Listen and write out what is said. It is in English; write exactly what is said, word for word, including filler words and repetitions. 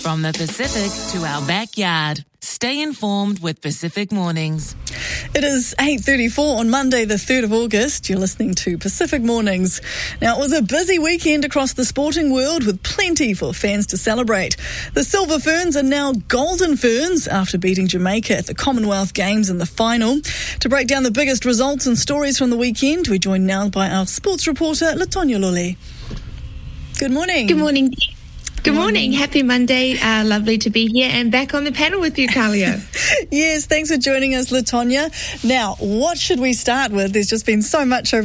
From the Pacific to our backyard. Stay informed with Pacific Mornings. It is eight thirty-four on Monday, the third of August. You're listening to Pacific Mornings. Now, it was a busy weekend across the sporting world with plenty for fans to celebrate. The Silver Ferns are now Golden Ferns after beating Jamaica at the Commonwealth Games in the final. To break down the biggest results and stories from the weekend, we're joined now by our sports reporter, Latonya Lole. Good morning. Good morning. Good morning. Happy Monday. Uh, lovely to be here and back on the panel with you, Kalio. Yes, thanks for joining us, Latonya. Now, what should we start with? There's just been so much over